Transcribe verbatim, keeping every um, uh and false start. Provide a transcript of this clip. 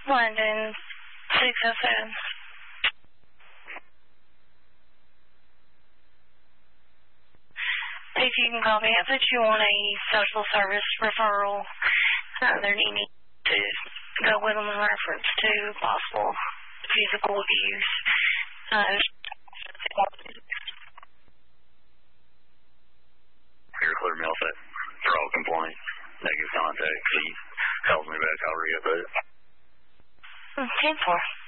London, six oh seven. If you can call me up that you want a social service referral, uh, they're needing to go with them in reference to possible physical abuse. Uh, Here, clear mail set. For all complaints. Negative contact. Please calls me back. I'll re-update it. ten four.